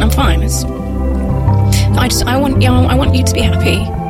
and I'm fine. I want you to be happy.